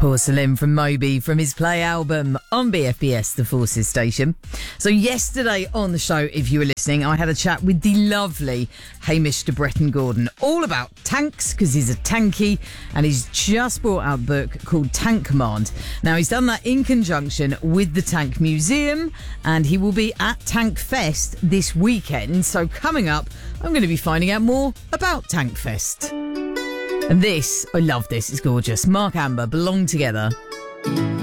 Porcelain from Moby from his Play album on BFBS, the Forces station. So yesterday on the show, if you were listening, I had a chat with the lovely Hamish de Bretton Gordon all about tanks, because he's a tanky and he's just brought out a book called Tank Command. Now, he's done that in conjunction with the Tank Museum, and he will be at Tank Fest this weekend. So coming up, I'm going to be finding out more about Tank Fest. And this, I love this, it's gorgeous. Mark Amber, Belong Together.